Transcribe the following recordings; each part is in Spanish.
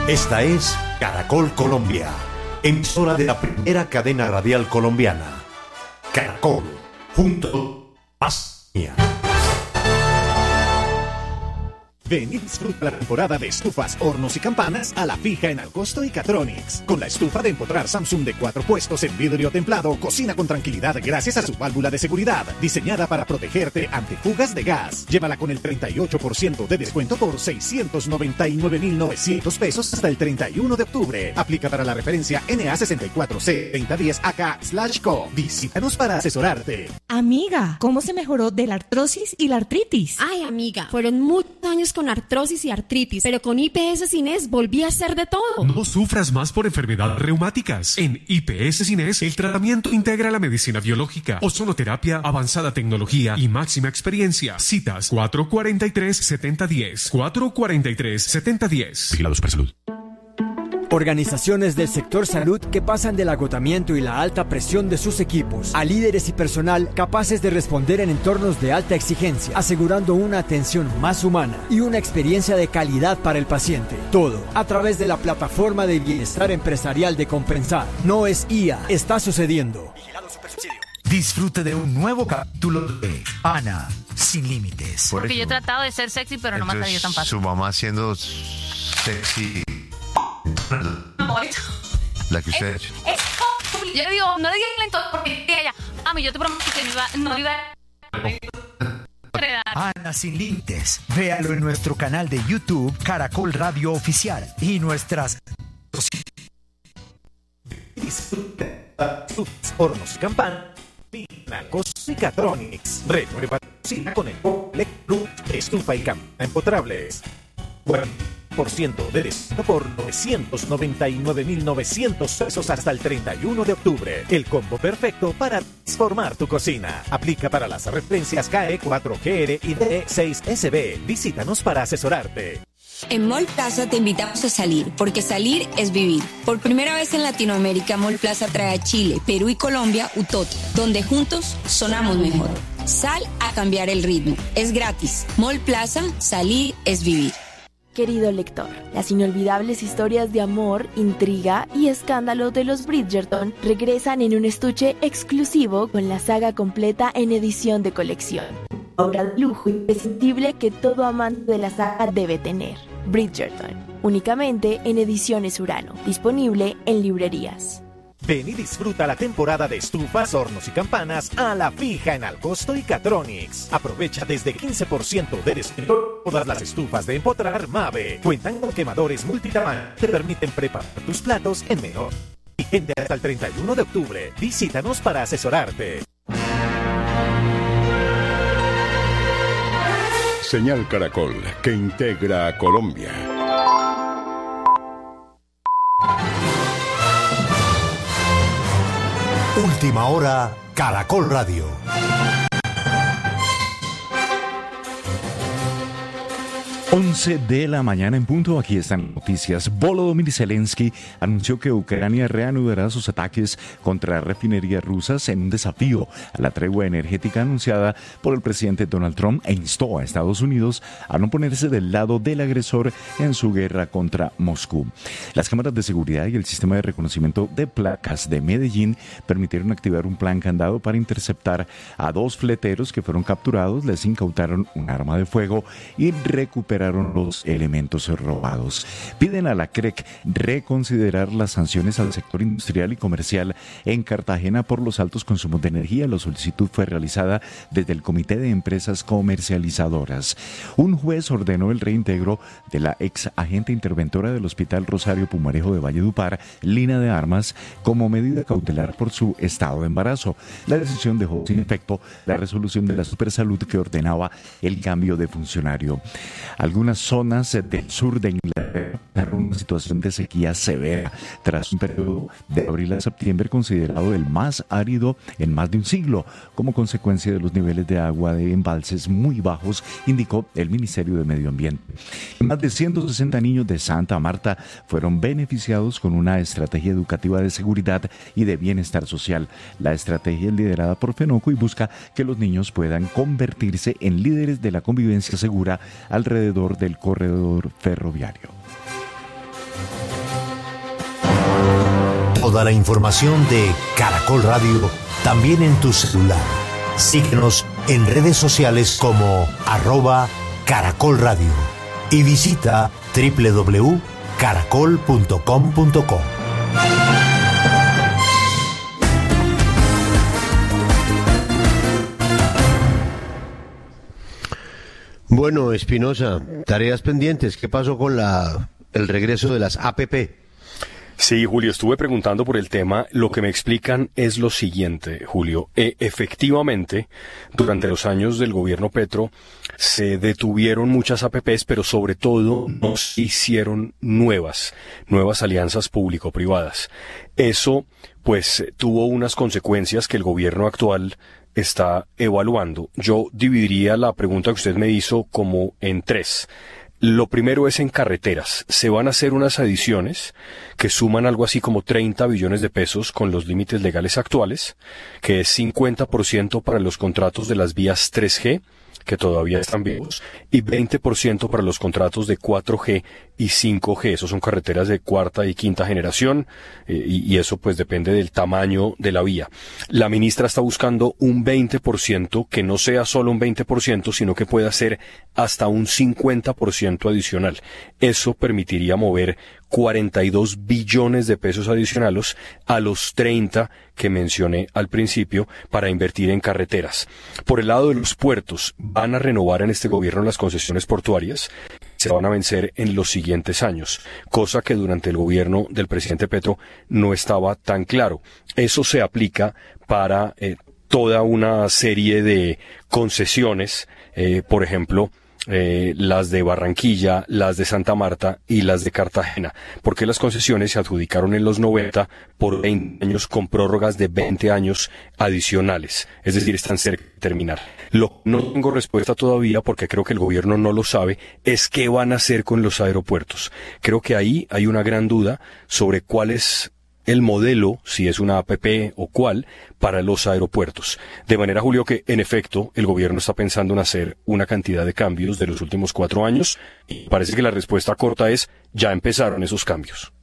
Esta es Caracol Colombia, emisora de la primera cadena radial colombiana. Caracol, junto a España. Ven y disfruta la temporada de estufas, hornos y campanas a la fija en Alcosto y Catronics. Con la estufa de empotrar Samsung de 4 puestos en vidrio templado, cocina con tranquilidad gracias a su válvula de seguridad, diseñada para protegerte ante fugas de gas. Llévala con el 38% de descuento por 699,900 pesos hasta el 31 de octubre. Aplica para la referencia NA64C3010AK/co. Visítanos para asesorarte. Amiga, ¿cómo se mejoró de la artrosis y la artritis? Ay, amiga, fueron muchos años con artrosis y artritis, pero con IPS Cines volví a hacer de todo. No sufras más por enfermedades reumáticas. En IPS Cines, el tratamiento integra la medicina biológica, ozonoterapia, avanzada tecnología y máxima experiencia. Citas 443-7010. 443-7010. Vigilados por salud. Organizaciones del sector salud que pasan del agotamiento y la alta presión de sus equipos a líderes y personal capaces de responder en entornos de alta exigencia, asegurando una atención más humana y una experiencia de calidad para el paciente. Todo a través de la plataforma de bienestar empresarial de Compensar. No es IA, está sucediendo. Vigilado Supersubsidio. Disfrute de un nuevo capítulo de Ana Sin Límites. Porque yo he tratado de ser sexy, pero no me ha salido tan fácil. Su mamá siendo sexy. La que usted ha hecho. Yo le digo, no le digas lento porque ella, mami, yo te prometo que no iba a... Ana Sin Límites. Véalo en nuestro canal de YouTube, Caracol Radio Oficial, y nuestras... Hornos y campanas, Alcosto y Catronics. Renueva tu cocina con el Electrolux, estufa y campana empotrables. 40% de descuento por 999,900 pesos hasta el 31 de octubre. El combo perfecto para transformar tu cocina. Aplica para las referencias KE 4GR y DE6SB. Visítanos para asesorarte. En Mall Plaza te invitamos a salir, porque salir es vivir. Por primera vez en Latinoamérica, Mall Plaza trae a Chile, Perú y Colombia Utoto, donde juntos sonamos mejor. Sal a cambiar el ritmo. Es gratis. Mall Plaza, salir es vivir. Querido lector, las inolvidables historias de amor, intriga y escándalo de los Bridgerton regresan en un estuche exclusivo con la saga completa en edición de colección. Obra de lujo imprescindible que todo amante de la saga debe tener. Bridgerton, únicamente en Ediciones Urano, disponible en librerías. Ven y disfruta la temporada de estufas, hornos y campanas a la fija en Alcosto y Catronics. Aprovecha desde 15% de descuento todas las estufas de empotrar Mave. Cuentan con quemadores multitamaño que permiten preparar tus platos en menor. Vigente hasta el 31 de octubre. Visítanos para asesorarte. Señal Caracol, que integra a Colombia. Última hora, Caracol Radio. 11 de la mañana en punto, aquí están noticias. Volodymyr Zelensky anunció que Ucrania reanudará sus ataques contra refinerías rusas en un desafío a la tregua energética anunciada por el presidente Donald Trump e instó a Estados Unidos a no ponerse del lado del agresor en su guerra contra Moscú. Las cámaras de seguridad y el sistema de reconocimiento de placas de Medellín permitieron activar un plan candado para interceptar a 2 fleteros que fueron capturados, les incautaron un arma de fuego y recuperaron los elementos robados. Piden a la CREC reconsiderar las sanciones al sector industrial y comercial en Cartagena por los altos consumos de energía. La solicitud fue realizada desde el Comité de Empresas Comercializadoras. Un juez ordenó el reintegro de la ex agente interventora del Hospital Rosario Pumarejo de Valledupar, Lina de Armas, como medida cautelar por su estado de embarazo. La decisión dejó sin efecto la resolución de la Supersalud que ordenaba el cambio de funcionario. Algunas zonas del sur de Inglaterra en una situación de sequía severa tras un periodo de abril a septiembre considerado el más árido en más de un siglo, como consecuencia de los niveles de agua de embalses muy bajos, indicó el Ministerio de Medio Ambiente. Más de 160 niños de Santa Marta fueron beneficiados con una estrategia educativa de seguridad y de bienestar social. La estrategia es liderada por FENOCO y busca que los niños puedan convertirse en líderes de la convivencia segura alrededor del corredor ferroviario. Toda la información de Caracol Radio también en tu celular. Síguenos en redes sociales como @Caracol Radio y visita www.caracol.com.co. Bueno, Espinosa, tareas pendientes. ¿Qué pasó con el regreso de las APP? Sí, Julio, estuve preguntando por el tema. Lo que me explican es lo siguiente, Julio. Efectivamente, durante los años del gobierno Petro se detuvieron muchas APPs, pero sobre todo no se hicieron nuevas alianzas público-privadas. Eso, pues, tuvo unas consecuencias que el gobierno actual está evaluando. Yo dividiría la pregunta que usted me hizo como en tres. Lo primero es en carreteras. Se van a hacer unas adiciones que suman algo así como 30 billones de pesos con los límites legales actuales, que es 50% para los contratos de las vías 3G, que todavía están vivos, y 20% para los contratos de 4G y 5G. Esos son carreteras de cuarta y quinta generación, y eso pues depende del tamaño de la vía. La ministra está buscando un 20%, que no sea solo un 20%, sino que pueda ser hasta un 50% adicional. Eso permitiría mover 42 billones de pesos adicionales a los 30 que mencioné al principio para invertir en carreteras. Por el lado de los puertos, van a renovar en este gobierno las concesiones portuarias. Se van a vencer en los siguientes años, cosa que durante el gobierno del presidente Petro no estaba tan claro. Eso se aplica para toda una serie de concesiones, por ejemplo, las de Barranquilla, las de Santa Marta y las de Cartagena, porque las concesiones se adjudicaron en los 90 por 20 años con prórrogas de 20 años adicionales, es decir, están cerca de terminar. No tengo respuesta todavía porque creo que el gobierno no lo sabe, es qué van a hacer con los aeropuertos. Creo que ahí hay una gran duda sobre cuál es el modelo, si es una APP o cuál, para los aeropuertos. De manera, Julio, que en efecto el gobierno está pensando en hacer una cantidad de cambios de los últimos 4 años y parece que la respuesta corta es ya empezaron esos cambios.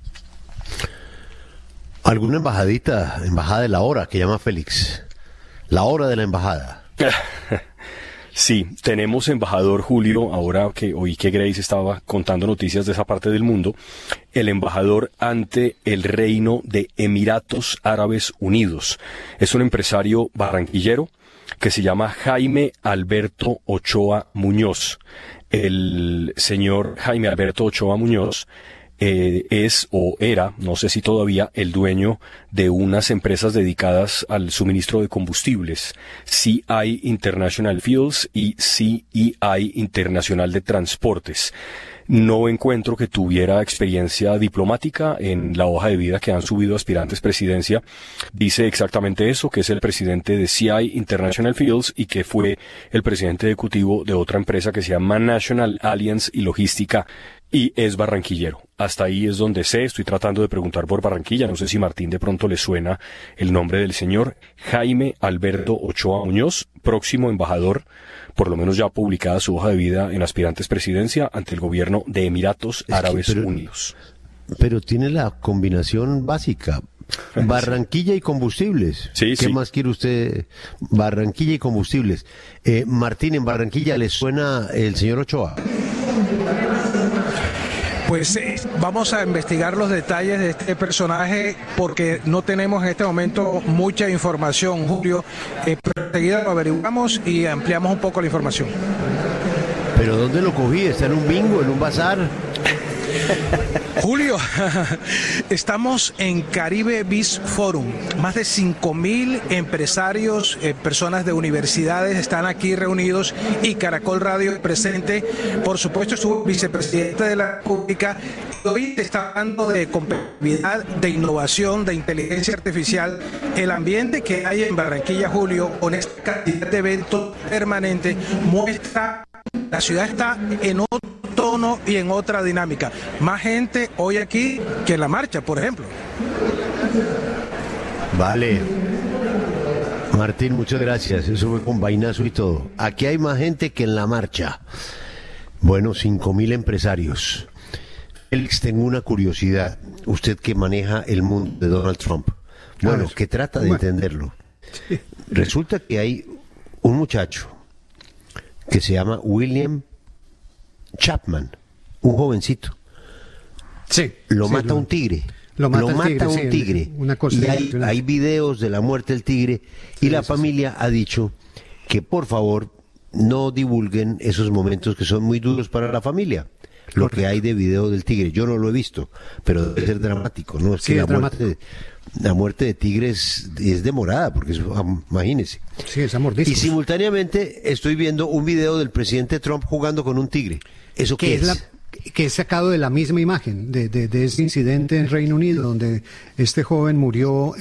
¿Alguna embajada de la hora que llama Félix? La hora de la embajada. Sí, tenemos embajador, Julio, ahora que oí que Grace estaba contando noticias de esa parte del mundo, el embajador ante el Reino de Emiratos Árabes Unidos. Es un empresario barranquillero que se llama Jaime Alberto Ochoa Muñoz. El señor Jaime Alberto Ochoa Muñoz es o era, no sé si todavía, el dueño de unas empresas dedicadas al suministro de combustibles, CI International Fuels y CEI Internacional de Transportes. No encuentro que tuviera experiencia diplomática en la hoja de vida que han subido aspirantes presidencia. Dice exactamente eso, que es el presidente de CI International Fuels y que fue el presidente ejecutivo de otra empresa que se llama National Alliance y Logística, y es barranquillero. Hasta ahí es donde sé, estoy tratando de preguntar por Barranquilla, no sé si Martín de pronto le suena el nombre del señor Jaime Alberto Ochoa Muñoz, próximo embajador, por lo menos ya publicada su hoja de vida en aspirantes presidencia ante el gobierno de Emiratos Árabes Unidos. Pero tiene la combinación básica, Barranquilla y combustibles. Sí, ¿Qué más quiere usted? Barranquilla y combustibles. Martín, ¿en Barranquilla le suena el señor Ochoa? Pues vamos a investigar los detalles de este personaje porque no tenemos en este momento mucha información, Julio. Pero enseguida lo averiguamos y ampliamos un poco la información. ¿Pero dónde lo cogí? ¿Está en un bingo, en un bazar? Julio, estamos en Caribe Biz Forum. Más de 5.000 empresarios, personas de universidades están aquí reunidos y Caracol Radio presente. Por supuesto, estuvo el vicepresidente de la República. Hoy te está hablando de competitividad, de innovación, de inteligencia artificial. El ambiente que hay en Barranquilla, Julio, con esta cantidad de eventos permanentes, muestra la ciudad está en otro tono y en otra dinámica. Más gente hoy aquí que en la marcha, por ejemplo. Vale. Martín, muchas gracias. Eso fue con vainazo y todo. Aquí hay más gente que en la marcha. Bueno, 5.000 empresarios. Félix, tengo una curiosidad. Usted que maneja el mundo de Donald Trump, bueno, que trata de entenderlo. Resulta que hay un muchacho que se llama William Chapman, un jovencito. Sí. Lo mata un tigre. Lo mata un tigre. Una cosa y hay videos de la muerte del tigre y la familia ha dicho que por favor no divulguen esos momentos que son muy duros para la familia. Lo que hay de video del tigre, yo no lo he visto, pero debe ser dramático, ¿no? Es que la muerte de tigres es demorada, porque imagínese. Sí, es amordisco. Y simultáneamente estoy viendo un video del presidente Trump jugando con un tigre. ¿Eso qué es? Que es sacado de la misma imagen de ese incidente en Reino Unido, donde este joven murió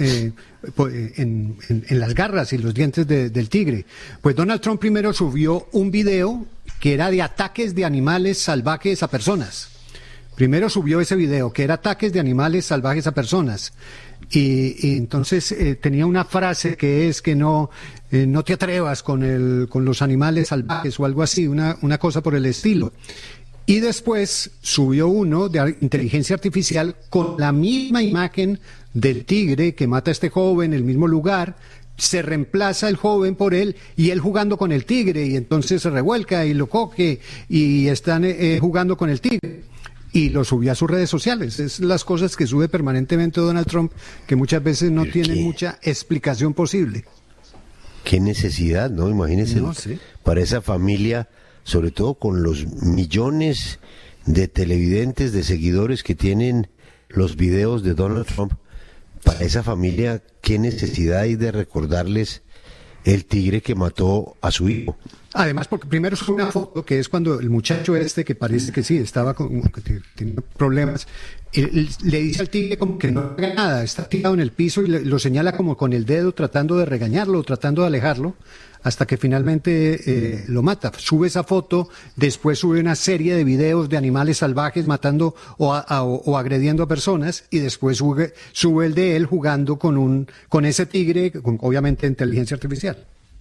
en las garras y los dientes del tigre. Pues Donald Trump primero subió un video que era de ataques de animales salvajes a personas. Primero subió ese video, que era ataques de animales salvajes a personas. Y entonces tenía una frase que es que no te atrevas con los animales salvajes o algo así, una cosa por el estilo. Y después subió uno de inteligencia artificial con la misma imagen del tigre que mata a este joven en el mismo lugar. Se reemplaza el joven por él y él jugando con el tigre, y entonces se revuelca y lo coge y están jugando con el tigre. Y lo subió a sus redes sociales. Es las cosas que sube permanentemente Donald Trump, que muchas veces no tienen mucha explicación posible. Qué necesidad, ¿no? Imagínense, para esa familia, sobre todo con los millones de televidentes, de seguidores que tienen los videos de Donald Trump, para esa familia, qué necesidad hay de recordarles el tigre que mató a su hijo. Además, porque primero es una foto que es cuando el muchacho que parece que sí, estaba que tenía problemas, le dice al tigre como que no haga nada, está tirado en el piso y lo señala como con el dedo tratando de regañarlo, tratando de alejarlo, hasta que finalmente lo mata. Sube esa foto, después sube una serie de videos de animales salvajes matando o agrediendo a personas, y después sube el de él jugando con ese tigre, con obviamente inteligencia artificial.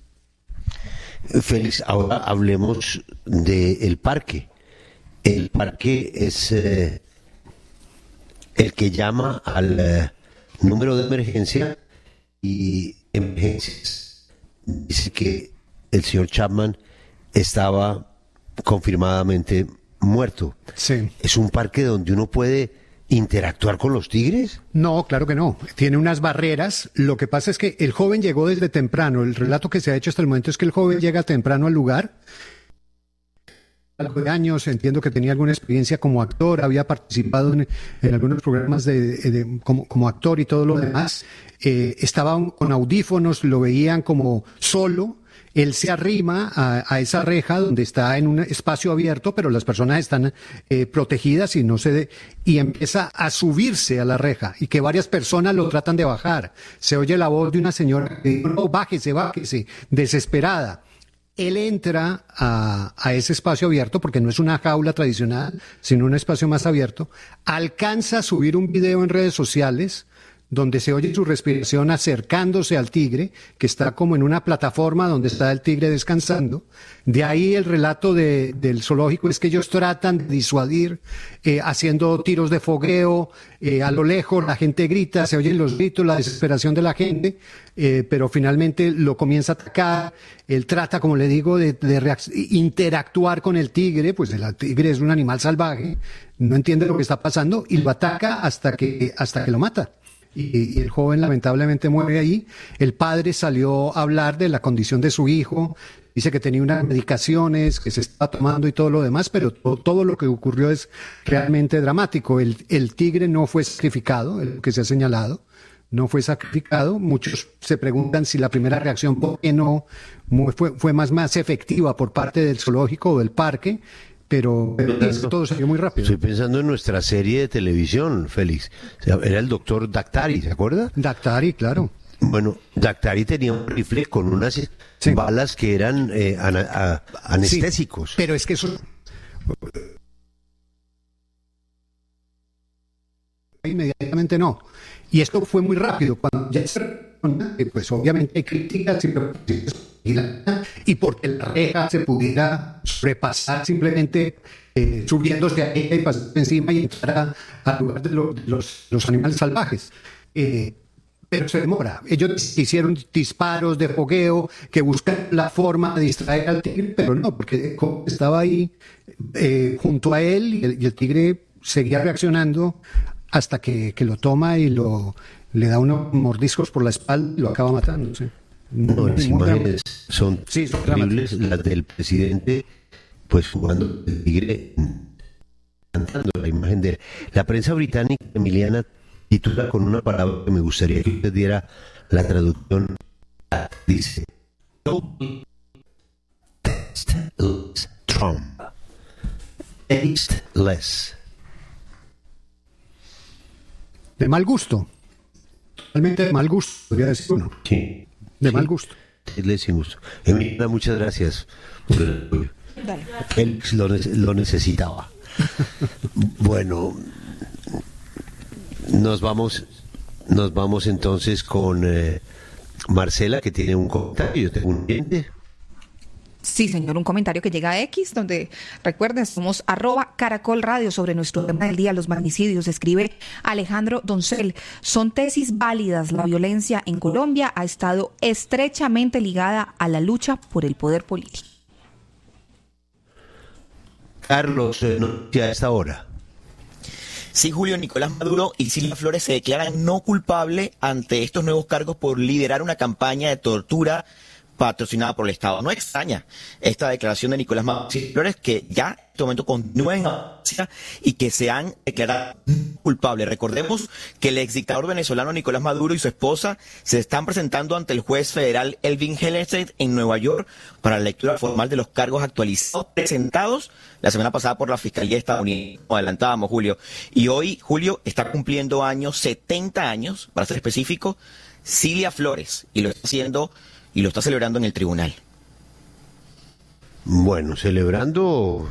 Félix, ahora hablemos del parque. El parque es el que llama al número de emergencia y emergencias. Dice que el señor Chapman estaba confirmadamente muerto. Sí. ¿Es un parque donde uno puede interactuar con los tigres? No, claro que no. Tiene unas barreras. Lo que pasa es que el joven llegó desde temprano. El relato que se ha hecho hasta el momento es que el joven llega temprano al lugar. Algo de años, entiendo que tenía alguna experiencia como actor, había participado en algunos programas como actor y todo lo demás. Estaba con audífonos, lo veían como solo. Él se arrima a esa reja donde está en un espacio abierto, pero las personas están protegidas y empieza a subirse a la reja, y que varias personas lo tratan de bajar. Se oye la voz de una señora que dice: no, bájese, desesperada. Él entra a ese espacio abierto, porque no es una jaula tradicional, sino un espacio más abierto. Alcanza a subir un video en redes sociales donde se oye su respiración acercándose al tigre, que está como en una plataforma donde está el tigre descansando. De ahí el relato del zoológico es que ellos tratan de disuadir, haciendo tiros de fogueo, a lo lejos la gente grita, se oyen los gritos, la desesperación de la gente, pero finalmente lo comienza a atacar. Él trata, como le digo, de interactuar con el tigre, pues el tigre es un animal salvaje, no entiende lo que está pasando y lo ataca hasta que lo mata. Y el joven lamentablemente muere ahí. El padre salió a hablar de la condición de su hijo, dice que tenía unas medicaciones que se estaba tomando y todo lo demás, pero todo lo que ocurrió es realmente dramático. El tigre no fue sacrificado, lo que se ha señalado, no fue sacrificado. Muchos se preguntan si la primera reacción, ¿por qué no fue más efectiva por parte del zoológico o del parque? Pero todo salió muy rápido. Estoy pensando en nuestra serie de televisión, Félix. Era el doctor Daktari, ¿se acuerda? Daktari, claro. Bueno, Daktari tenía un rifle con unas balas que eran anestésicos. Sí, pero es que eso... Inmediatamente no. Y esto fue muy rápido. Cuando ya se... pues obviamente hay críticas y y porque la reja se pudiera sobrepasar simplemente subiéndose a ella y pasar encima y entrar al lugar de los animales salvajes. Pero se demora. Ellos hicieron disparos de fogueo que buscan la forma de distraer al tigre, pero no, porque estaba ahí junto a él y el tigre seguía reaccionando hasta que lo toma y le da unos mordiscos por la espalda y lo acaba matando. ¿Sí? No, las imágenes son terribles, las del presidente pues jugando el tigre, cantando la imagen de la prensa británica. Emiliana titula con una palabra que me gustaría que usted diera la traducción. Dice tasteless Trump, tasteless, de mal gusto, realmente de mal gusto, podría decir uno. Sí, de mal gusto. Es sin gusto. Emiliana, muchas gracias por el apoyo. Él lo necesitaba. Bueno, nos vamos entonces con Marcela, que tiene un comentario. Yo tengo un cliente. Sí, señor, un comentario que llega a X, donde, recuerden, somos @Caracol Radio. Sobre nuestro tema del día, los magnicidios. Escribe Alejandro Doncel: son tesis válidas. La violencia en Colombia ha estado estrechamente ligada a la lucha por el poder político. Carlos, noticia a esta hora. Sí, Julio, Nicolás Maduro y Silvia Flores se declaran no culpables ante estos nuevos cargos por liderar una campaña de tortura patrocinada por el Estado. No extraña esta declaración de Nicolás Maduro y Silvia Flores, que ya en este momento continúan y que se han declarado culpables. Recordemos que el exdictador venezolano Nicolás Maduro y su esposa se están presentando ante el juez federal Elvin Hellerstedt en Nueva York para la lectura formal de los cargos actualizados presentados la semana pasada por la Fiscalía estadounidense. Como adelantábamos, Julio. Y hoy, Julio, está cumpliendo 70 años, para ser específico, Silvia Flores, y lo está haciendo y lo está celebrando en el tribunal. Bueno, celebrando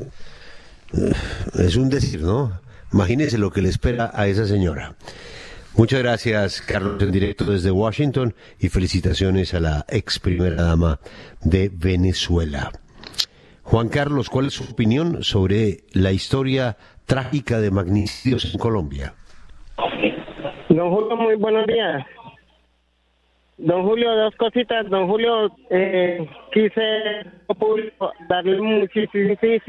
es un decir, ¿no? Imagínense lo que le espera a esa señora. Muchas gracias, Carlos, en directo desde Washington, y felicitaciones a la ex primera dama de Venezuela. Juan Carlos, ¿cuál es su opinión sobre la historia trágica de magnicidios en Colombia? Don Julio, muy buenos días. Don Julio, dos cositas. Don Julio, quise darle muchísimo